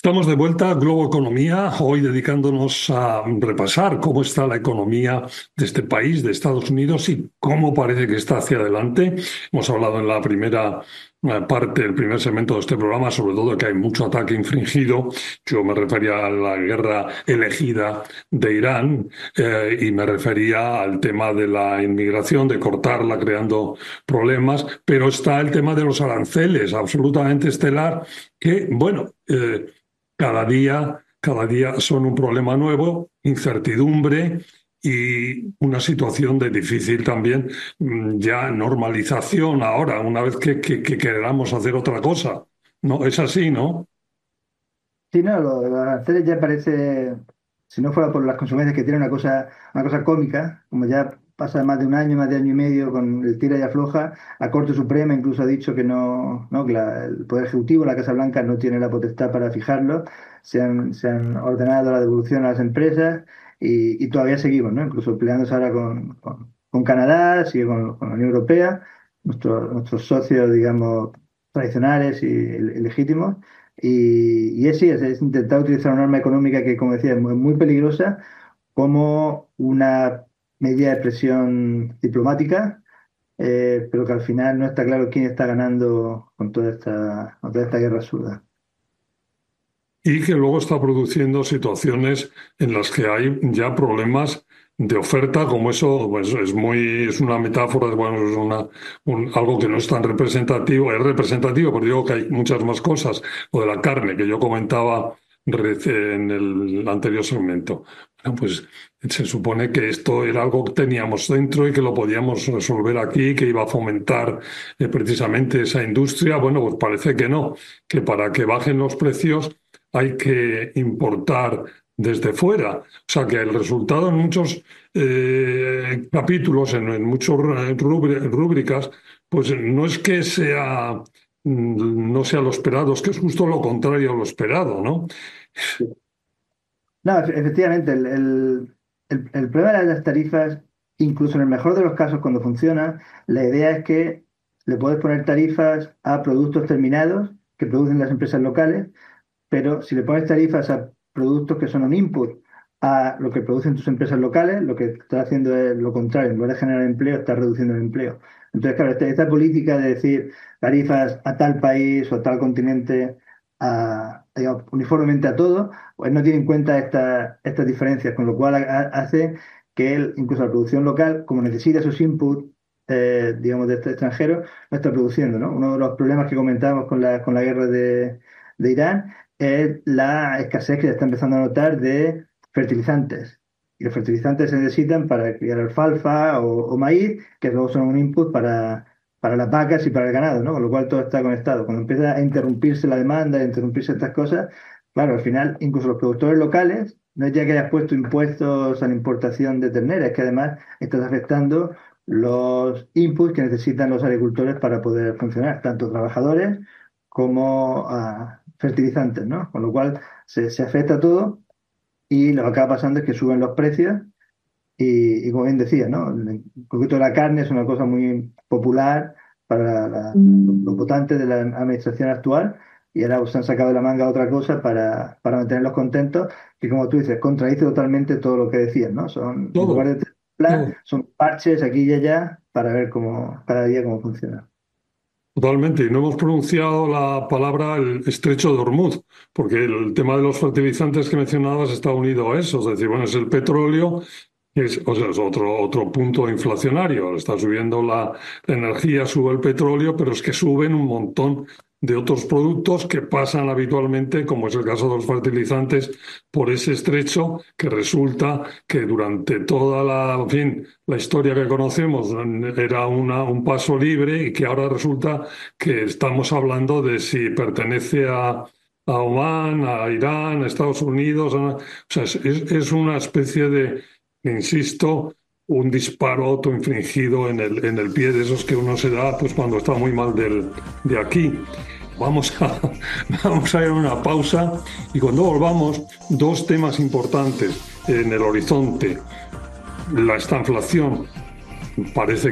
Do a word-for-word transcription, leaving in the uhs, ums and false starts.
Estamos de vuelta a Globo Economía, hoy dedicándonos a repasar cómo está la economía de este país, de Estados Unidos, y cómo parece que está hacia adelante. Hemos hablado en la primera eh, parte, el primer segmento de este programa, sobre todo que hay mucho ataque infringido. Yo me refería a la guerra elegida de Irán eh, y me refería al tema de la inmigración, de cortarla creando problemas, pero está el tema de los aranceles, absolutamente estelar, que, bueno, eh, cada día, cada día son un problema nuevo, incertidumbre y una situación de difícil también mm, ya normalización ahora, una vez que, que, que queramos hacer otra cosa. No, es así, ¿no? Sí, no, lo de los aranceles ya parece, si no fuera por las consecuencias que tiene una cosa, una cosa cómica, como ya pasa más de un año, más de año y medio con el tira y afloja, la Corte Suprema incluso ha dicho que no, no, que la- el Poder Ejecutivo, la Casa Blanca, no tiene la potestad para fijarlo, se han, se han ordenado la devolución a las empresas y, y todavía seguimos, ¿no? Incluso peleándose ahora con, con, con Canadá, sigue con, con la Unión Europea, nuestros nuestros socios, digamos, tradicionales y y legítimos. Y, y es, sí, es, es intentar utilizar una norma económica que, como decía, es muy, muy peligrosa como una medida de presión diplomática, eh, pero que al final no está claro quién está ganando con toda esta, con toda esta guerra absurda. Y que luego está produciendo situaciones en las que hay ya problemas de oferta, como eso pues, es muy, es una metáfora, bueno, es una, un- algo que no es tan representativo, es representativo, pero digo que hay muchas más cosas, lo de la carne que yo comentaba rece- en el anterior segmento. Bueno, pues se supone que esto era algo que teníamos dentro y que lo podíamos resolver aquí, que iba a fomentar eh, precisamente esa industria. Bueno, pues parece que no, que para que bajen los precios hay que importar desde fuera. O sea que el resultado en muchos eh, capítulos, en, en muchas rúbricas, pues no es que sea, mm, no sea lo esperado, es que es justo lo contrario a lo esperado, ¿no? No, efe- efectivamente, el, el, el- el problema de las tarifas, incluso en el mejor de los casos cuando funciona, la idea es que le puedes poner tarifas a productos terminados que producen las empresas locales. Pero si le pones tarifas a productos que son un input a lo que producen tus empresas locales, lo que está haciendo es lo contrario. En lugar de generar empleo, está reduciendo el empleo. Entonces, claro, esta, esta política de decir tarifas a tal país o a tal continente, a, digamos, uniformemente a todo, pues no tiene en cuenta esta- estas diferencias, con lo cual ha- ha- hace que el- incluso la producción local, como necesita esos inputs, eh, digamos, de este extranjero, no está produciendo, ¿no? Uno de los problemas que comentábamos con la, con la guerra de de Irán es la escasez que se está empezando a notar de fertilizantes. Y los fertilizantes se necesitan para criar alfalfa o, o maíz, que luego son un input para, para las vacas y para el ganado, ¿no? Con lo cual todo está conectado. Cuando empieza a interrumpirse la demanda, a interrumpirse estas cosas, claro, al final incluso los productores locales, no es ya que hayas puesto impuestos a la importación de ternera, es que además estás afectando los inputs que necesitan los agricultores para poder funcionar, tanto trabajadores como a fertilizantes, ¿no? Con lo cual se, se afecta todo y lo que acaba pasando es que suben los precios y, y como bien decía, ¿no? En concreto la carne es una cosa muy popular para la- los votantes de la administración actual y ahora se han sacado de la manga otra cosa para, para mantenerlos contentos, que como tú dices, contradice totalmente todo lo que decías, ¿no? Son, en lugar Todo, de tener un plan, todo. son parches aquí y allá para ver cómo, cada día cómo funciona. Totalmente, y no hemos pronunciado la palabra el estrecho de Hormuz, porque el tema de los fertilizantes que mencionabas está unido a eso, es decir, bueno, es el petróleo. Es, o sea, es otro, otro punto inflacionario. Está subiendo la, la energía, sube el petróleo, pero es que suben un montón de otros productos que pasan habitualmente, como es el caso de los fertilizantes, por ese estrecho que resulta que durante toda la, en fin, la historia que conocemos era una, un paso libre y que ahora resulta que estamos hablando de si pertenece a, a Omán, a Irán, a Estados Unidos. a- o sea, es es- es una especie de, insisto, un disparo autoinfligido en el, en el pie de esos que uno se da pues cuando está muy mal del, de aquí. Vamos a, vamos a ir a una pausa y cuando volvamos, dos temas importantes en el horizonte. La estanflación parece